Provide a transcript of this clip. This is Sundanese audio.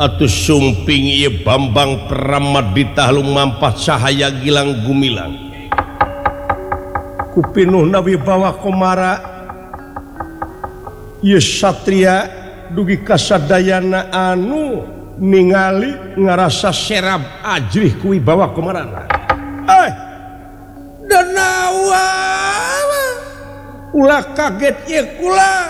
atuh sumping ieu Bambang Pramadita lumampah cahaya gilang gumilang ku pinuhna wibawa komara ieu satria dugi kasadayana anu ningali ngarasa serab ajrih ku wibawa komarana danawa ulah kaget ye kula